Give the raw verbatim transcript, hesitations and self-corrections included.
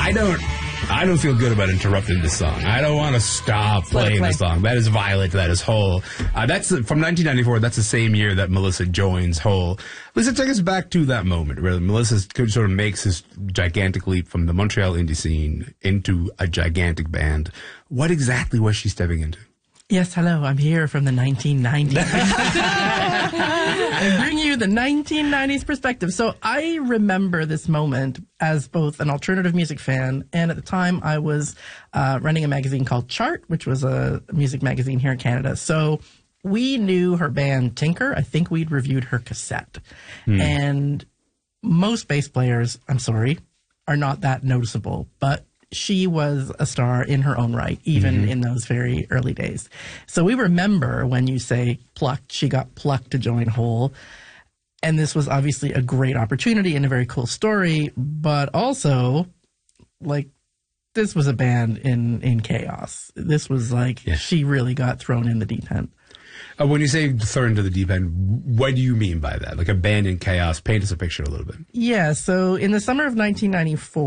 I don't. I don't feel good about interrupting this song. I don't want to stop playing play. the song. That is Violet. That is Hole. Uh, that's from nineteen ninety-four. That's the same year that Melissa joins Hole. Lisa, take us back to that moment where Melissa sort of makes this gigantic leap from the Montreal indie scene into a gigantic band. What exactly was she stepping into? Yes, hello. I'm here from the nineteen nineties. I bring you the nineteen nineties perspective. So I remember this moment as both an alternative music fan, and at the time I was uh, running a magazine called Chart, which was a music magazine here in Canada. So we knew her band Tinker. I think we'd reviewed her cassette. Hmm. And most bass players, I'm sorry, are not that noticeable, but she was a star in her own right, even mm-hmm. in those very early days. So we remember when you say plucked, she got plucked to join Hole. And this was obviously a great opportunity and a very cool story, but also, like, this was a band in, in chaos. This was like, yeah. she really got thrown in the deep end. Uh, when you say thrown into the deep end, what do you mean by that? Like a band in chaos? Paint us a picture a little bit. Yeah, so in the summer of nineteen ninety-four,